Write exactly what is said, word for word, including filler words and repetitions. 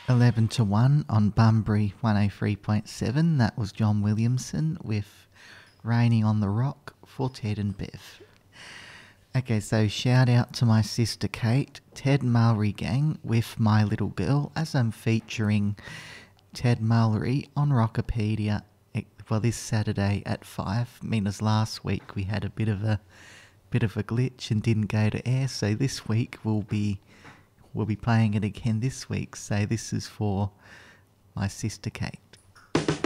eleven to one on Bunbury one oh three point seven. That was John Williamson with Raining on the Rock for Ted and Bev. Okay, so shout out to my sister Kate, Ted Mallory Gang with My Little Girl, as I'm featuring Ted Mallory on Rockopedia, well, this Saturday at five. I mean, as last week we had a bit of a bit of a glitch and didn't go to air, so this week we'll be we'll be playing it again this week. So this is for my sister Kate.